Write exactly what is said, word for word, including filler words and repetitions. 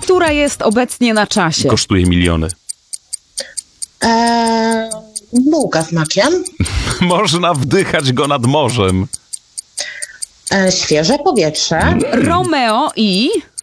która jest obecnie na czasie. Kosztuje miliony. Eee, bułka z makiem. Można wdychać go nad morzem. Eee, świeże powietrze. Romeo i...